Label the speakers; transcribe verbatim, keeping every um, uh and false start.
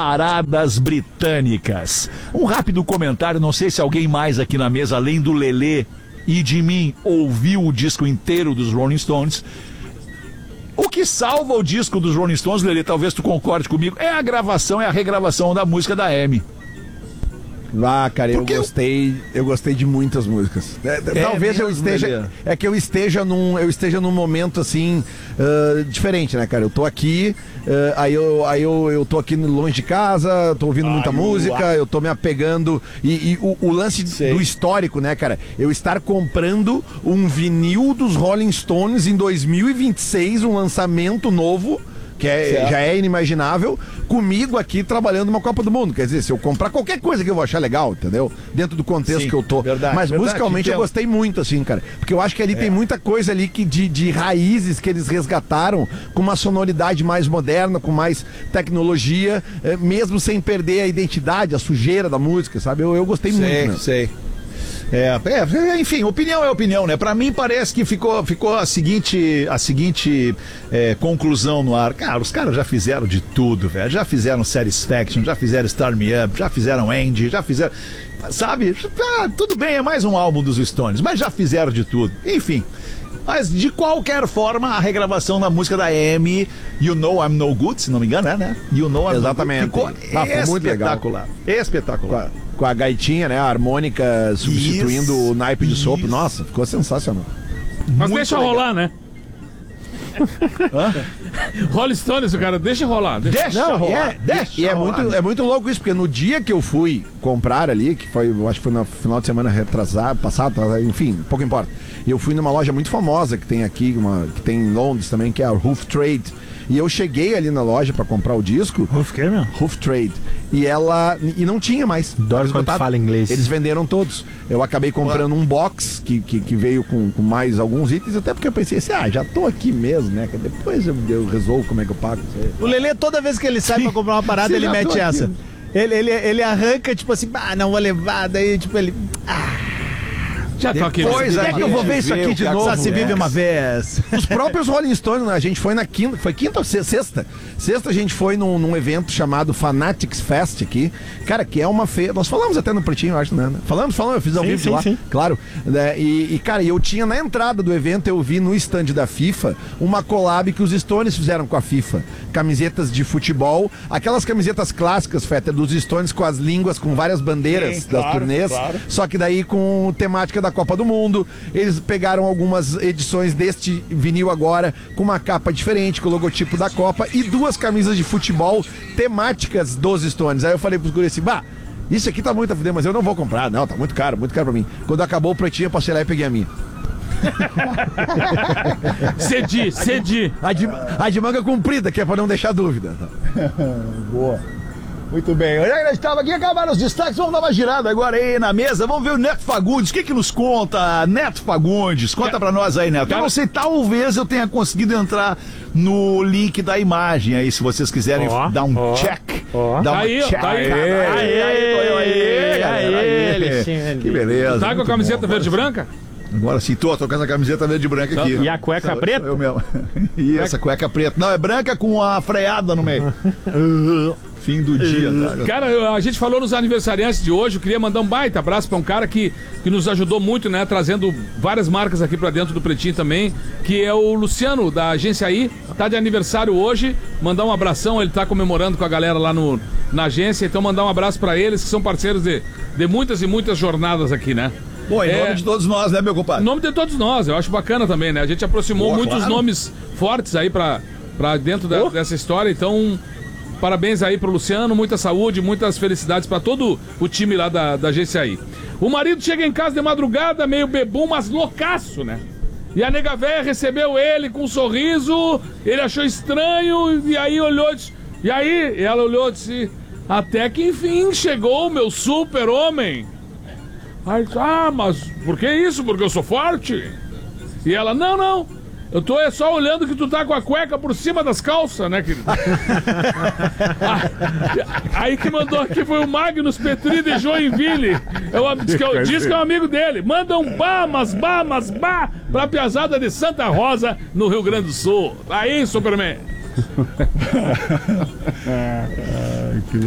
Speaker 1: paradas britânicas. Um rápido comentário, não sei se alguém mais aqui na mesa, além do Lelê e de mim, ouviu o disco inteiro dos Rolling Stones. O que salva o disco dos Rolling Stones, Lelê, talvez tu concorde comigo, é a gravação, é a regravação da música da Amy.
Speaker 2: Ah, cara,
Speaker 1: Porque
Speaker 2: eu gostei, eu gostei de muitas músicas. É, é, talvez
Speaker 1: mesmo,
Speaker 2: eu esteja,
Speaker 1: Lelê?
Speaker 2: é que eu esteja num, eu esteja num momento assim uh, diferente, né, cara? Eu tô aqui, uh, aí eu, aí eu, eu tô aqui longe de casa, tô ouvindo
Speaker 1: Ai,
Speaker 2: muita música,
Speaker 1: uau.
Speaker 2: eu tô me apegando e, e o, o lance
Speaker 1: Sei.
Speaker 2: do histórico, né, cara? Eu estar comprando um vinil dos Rolling Stones em dois mil e vinte e seis, um lançamento novo. Que é, já é inimaginável, comigo aqui trabalhando numa Copa do Mundo. Quer dizer, se eu comprar qualquer coisa que eu vou achar legal, entendeu? Dentro do contexto
Speaker 1: Sim,
Speaker 2: que eu tô.
Speaker 1: verdade,
Speaker 2: Mas
Speaker 1: verdade,
Speaker 2: musicalmente eu
Speaker 1: entendo.
Speaker 2: gostei muito, assim, cara. Porque eu acho que ali é. tem muita coisa ali que de, de raízes que eles resgataram, com uma sonoridade mais moderna, com mais tecnologia, eh, mesmo sem perder a identidade, a sujeira da música, sabe? Eu, eu gostei
Speaker 1: Sei,
Speaker 2: muito, né?
Speaker 1: sei. É, é, enfim, opinião é opinião, né? Pra mim parece que ficou, ficou a seguinte, a seguinte é, conclusão no ar. Cara, os caras já fizeram de tudo, velho. Já fizeram Satisfaction, já fizeram Start Me Up, já fizeram Andy, já fizeram... Sabe? Ah, tudo bem, é mais um álbum dos Stones, mas já fizeram de tudo. Enfim... Mas, de qualquer forma, a regravação da música da Amy, You Know I'm No Good, se não me engano, é, né? You Know I'm
Speaker 2: Exatamente.
Speaker 1: No Good, ficou
Speaker 2: Ah, foi muito legal.
Speaker 1: espetacular. Espetacular.
Speaker 2: Com a, com a gaitinha, né? A harmônica substituindo
Speaker 1: Isso,
Speaker 2: o naipe de sopro.
Speaker 1: isso.
Speaker 2: Nossa, ficou sensacional.
Speaker 3: Mas
Speaker 1: Muito
Speaker 3: deixa
Speaker 1: legal.
Speaker 3: rolar, né? Rolling Stones, cara, deixa rolar. Deixa.
Speaker 1: Deixa
Speaker 2: Não,
Speaker 1: rolar,
Speaker 2: é,
Speaker 1: deixa
Speaker 2: e é
Speaker 1: rolar.
Speaker 2: muito, é muito louco isso, porque no dia que eu fui comprar ali, que foi, eu acho que foi no final de semana retrasado, passado, enfim, pouco importa. Eu fui numa loja muito famosa que tem aqui, uma, que tem em Londres também, que é a Hoof Trade. E eu cheguei ali na loja pra comprar o disco.
Speaker 4: Roof que, meu?
Speaker 2: Hoof Trade. E ela. E não tinha mais.
Speaker 4: Adoro quando
Speaker 2: Esgotado.
Speaker 4: fala inglês.
Speaker 2: Eles venderam todos. Eu acabei comprando um box que, que, que veio com, com mais alguns itens, até porque eu pensei assim, ah, já tô aqui mesmo, né? Depois eu, eu resolvo como é que eu pago.
Speaker 4: O Lelê, toda vez que ele sai pra comprar uma parada,
Speaker 2: Sim,
Speaker 4: ele
Speaker 2: já
Speaker 4: mete
Speaker 2: tô aqui.
Speaker 4: essa. Ele, ele, ele arranca, tipo assim, ah, não vou levar, daí, tipo, ele.
Speaker 3: Já tô aqui.
Speaker 1: Depois
Speaker 2: Onde é que eu vou ver isso aqui de novo?
Speaker 4: Só se vive uma vez.
Speaker 2: Os próprios Rolling Stones, né? A gente foi na quinta, foi quinta ou se- sexta? Sexta a gente foi num, num evento chamado Fanatics Fest aqui, cara, que é uma feira, nós falamos até no Pretinho, eu acho, né? Falamos, falamos, eu fiz ao
Speaker 4: Sim,
Speaker 2: vivo
Speaker 4: sim,
Speaker 2: lá,
Speaker 4: sim.
Speaker 2: claro, né? E, e, cara, eu tinha na entrada do evento, eu vi no stand da FIFA, uma collab que os Stones fizeram com a FIFA, camisetas de futebol, aquelas camisetas clássicas, Feta, dos Stones com as línguas, com várias bandeiras
Speaker 1: Sim,
Speaker 2: das
Speaker 1: claro,
Speaker 2: turnês,
Speaker 1: claro.
Speaker 2: só que daí com temática da Copa do Mundo. Eles pegaram algumas edições deste vinil agora com uma capa diferente, com o logotipo da Copa e duas camisas de futebol temáticas dos Stones. Aí eu falei pros guris assim, bah, isso aqui tá muito a fuder, mas eu não vou comprar. Não, tá muito caro, muito caro pra mim. Quando acabou o pretinho, eu passei lá e peguei a minha.
Speaker 3: Cedi, cedi.
Speaker 2: A de, a de manga comprida, que é pra não deixar dúvida.
Speaker 1: Boa. Muito bem. Olha, a gente estava aqui, acabaram os destaques, vamos dar uma girada agora aí na mesa, vamos ver o Neto Fagundes, o que que nos conta, Neto Fagundes, conta pra nós aí, Neto. Eu não sei, talvez eu tenha conseguido entrar no link da imagem aí, se vocês quiserem
Speaker 4: Ó,
Speaker 1: dar um
Speaker 4: ó,
Speaker 1: check.
Speaker 4: ó.
Speaker 1: Dar
Speaker 3: Tá
Speaker 1: uma
Speaker 3: aí, ó,
Speaker 1: check.
Speaker 3: tá aí.
Speaker 1: Aí, aí, aí, tô eu aí, galera, aí,
Speaker 4: ele, sim, ele.
Speaker 1: Que beleza.
Speaker 3: Tá com a
Speaker 1: muito
Speaker 3: camiseta
Speaker 1: bom.
Speaker 3: verde e branca?
Speaker 1: Agora sim, tô, tô com essa camiseta verde e branca aqui.
Speaker 4: E a cueca
Speaker 1: Sou-
Speaker 4: preta?
Speaker 1: sou Eu mesmo. E essa cueca preta. Não, é branca com a freada no meio. Fim do dia, tá?
Speaker 3: Cara, eu- a gente falou nos aniversariantes de hoje, eu queria mandar um baita abraço pra um cara que, que nos ajudou muito, né? Trazendo várias marcas aqui pra dentro do Pretinho também, que é o Luciano, da Agência I. Tá de aniversário hoje, mandar um abração, ele tá comemorando com a galera lá no, na agência, então mandar um abraço pra eles, que são parceiros de, de muitas e muitas jornadas aqui, né?
Speaker 1: Bom, em
Speaker 3: É.
Speaker 1: nome de todos nós, né, meu
Speaker 3: Em
Speaker 1: compadre?
Speaker 3: nome de todos nós, eu acho bacana também, né? A gente aproximou
Speaker 1: Boa,
Speaker 3: muitos
Speaker 1: claro.
Speaker 3: nomes fortes aí pra, pra dentro da- dessa história, então parabéns aí pro Luciano, muita saúde, muitas felicidades pra todo o time lá da, da Agência I. O marido chega em casa de madrugada, meio bebum, mas loucaço, né? E a nega véia recebeu ele com um sorriso, ele achou estranho, e aí olhou, e disse- e aí ela olhou e disse, até que enfim chegou o meu super-homem. Aí, ah, mas por que isso? Porque eu sou forte? E ela, não, não, eu tô é só olhando que tu tá com a cueca por cima das calças, né, querido? Ah, aí que mandou aqui foi o Magnus Petri de Joinville. Eu, diz, que é, diz que é um amigo dele. Manda um bá, mas bá, mas bá pra piazada de Santa Rosa, no Rio Grande do Sul. Aí, Superman.